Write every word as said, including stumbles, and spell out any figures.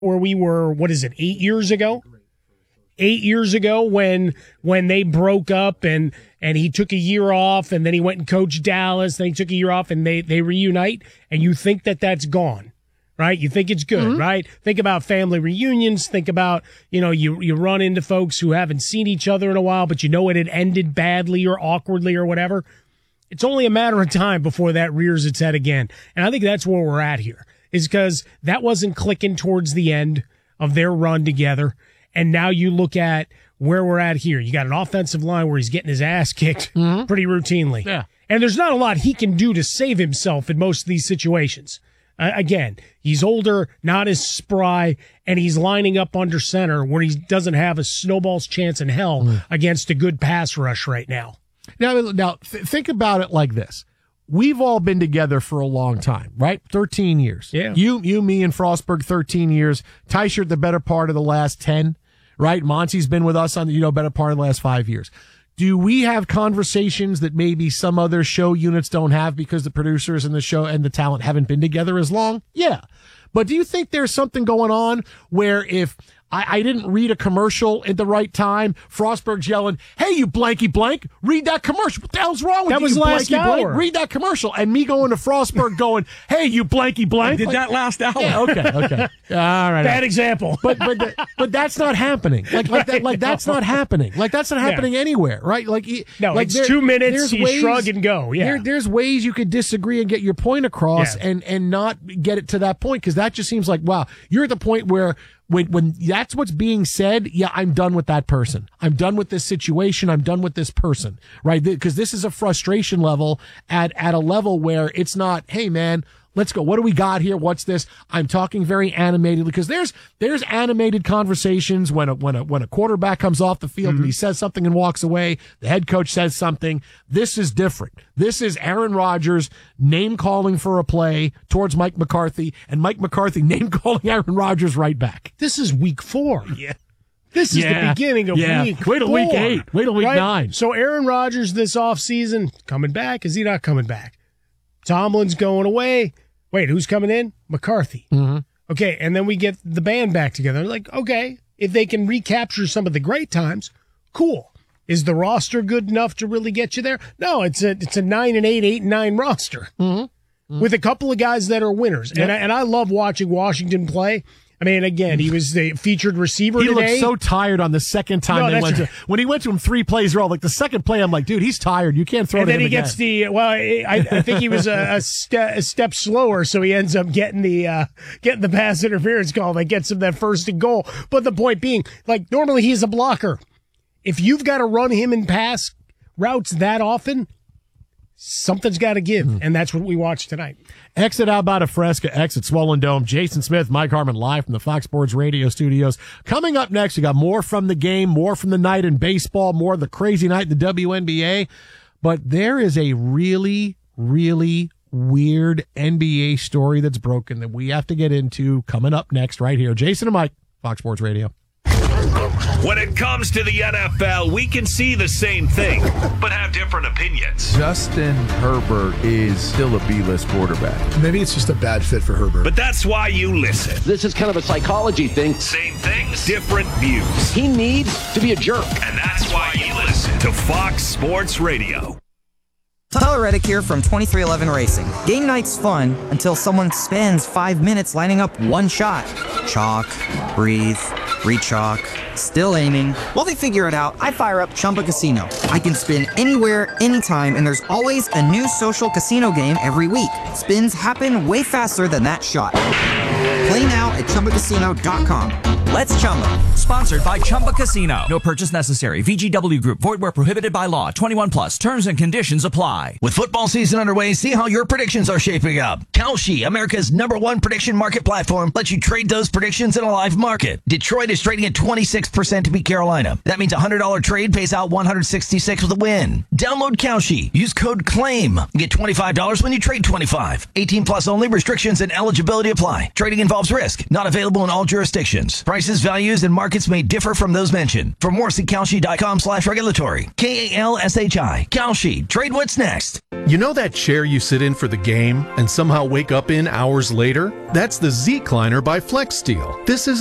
where we were, what is it, eight years ago? Eight years ago when when they broke up and, and he took a year off and then he went and coached Dallas, then he took a year off and they, they reunite, and you think that that's gone, right? You think it's good, mm-hmm. right? Think about family reunions. Think about, you know, you, you run into folks who haven't seen each other in a while, but you know it had ended badly or awkwardly or whatever. It's only a matter of time before that rears its head again. And I think that's where we're at here, is because that wasn't clicking towards the end of their run together. And now you look at where we're at here. You got an offensive line where he's getting his ass kicked mm-hmm. pretty routinely. Yeah. And there's not a lot he can do to save himself in most of these situations. Uh, again, he's older, not as spry, and he's lining up under center where he doesn't have a snowball's chance in hell mm. against a good pass rush right now. Now, now th- think about it like this. We've all been together for a long time, right? thirteen years. Yeah. You, you, me, and Frostberg, thirteen years. Tyshirt, the better part of the last ten, right? Monty's been with us on the, you know, better part of the last five years. Do we have conversations that maybe some other show units don't have because the producers and the show and the talent haven't been together as long? Yeah. But do you think there's something going on where if I, I didn't read a commercial at the right time, Frostberg's yelling, "Hey, you blanky blank, read that commercial. What the hell's wrong with that you, was you last blanky hour. blank? Read that commercial." And me going to Frostberg going, "Hey, you blanky blank." I did like, that last hour. Yeah, okay, okay. All right. Bad example. But but but that's not happening. Like like that, like that's not happening. Like that's not happening yeah. anywhere, right? Like no, like it's there, two minutes. You ways, shrug and go. Yeah, there, there's ways you could disagree and get your point across, yeah. and and not get it to that point, because that just seems like, wow, you're at the point where when when that's what's being said, yeah, I'm done with that person. I'm done with this situation. I'm done with this person, right? Because this is a frustration level at at a level where it's not, hey man, let's go. What do we got here? What's this? I'm talking very animated, because there's there's animated conversations when a when a when a quarterback comes off the field mm-hmm. and he says something and walks away. The head coach says something. This is different. This is Aaron Rodgers name calling for a play towards Mike McCarthy, and Mike McCarthy name calling Aaron Rodgers right back. This is week four. Yeah. This is yeah. the beginning of yeah. week Wait till four, week eight. Wait till week right? nine. So Aaron Rodgers this offseason, coming back? Is he not coming back? Tomlin's going away. Wait, who's coming in? McCarthy. Mm-hmm. Okay, and then we get the band back together. Like, okay, if they can recapture some of the great times, cool. Is the roster good enough to really get you there? No, it's a it's a nine and eight, eight and nine roster mm-hmm. Mm-hmm. with a couple of guys that are winners. Yep. And I, and I love watching Washington play. I mean, again, he was the featured receiver he today. He looked so tired on the second time no, they went right. to when he went to him three plays roll. Like the second play, I'm like, dude, he's tired. You can't throw and to him him And then he again. gets the, well, I, I think he was a, a, ste- a step slower, so he ends up getting the uh, getting the pass interference call that gets him that first and goal. But the point being, like, normally he's a blocker. If you've got to run him in pass routes that often, something's got to give, mm. and that's what we watched tonight. Exit Alberta Fresca, exit Swollen Dome. Jason Smith, Mike Harmon, live from the Fox Sports Radio studios. Coming up next, we got more from the game, more from the night in baseball, more of the crazy night in the W N B A. But there is a really, really weird N B A story that's broken that we have to get into coming up next right here. Jason and Mike, Fox Sports Radio. When it comes to the N F L, we can see the same thing, but have different opinions. Justin Herbert is still a B-list quarterback. Maybe it's just a bad fit for Herbert. But that's why you listen. This is kind of a psychology thing. Same things, different views. He needs to be a jerk. And that's why you listen to Fox Sports Radio. Tyler Reddick here from twenty-three eleven Racing. Game night's fun until someone spends five minutes lining up one shot. Chalk, breathe, re-chalk, still aiming. While they figure it out, I fire up Chumba Casino. I can spin anywhere, anytime, and there's always a new social casino game every week. Spins happen way faster than that shot. Play now at Chumba Casino dot com. Let's Chumba. Sponsored by Chumba Casino. No purchase necessary. V G W Group. Void where prohibited by law. twenty-one plus. Terms and conditions apply. With football season underway, see how your predictions are shaping up. Kalshi, America's number one prediction market platform, lets you trade those predictions in a live market. Detroit is trading at twenty-six percent to beat Carolina. That means a one hundred dollars trade pays out one hundred sixty-six with a win. Download Kalshi. Use code CLAIM. Get twenty-five dollars when you trade twenty-five dollars. eighteen plus only. Restrictions and eligibility apply. Trading involves risk. Not Not available in all jurisdictions. Prices, values, and markets may differ from those mentioned. For more, see Kalshi.com slash regulatory. K A L S H I. Kalshi. Trade what's next. You know that chair you sit in for the game and somehow wake up in hours later? That's the Z-Cliner by Flex Steel. This is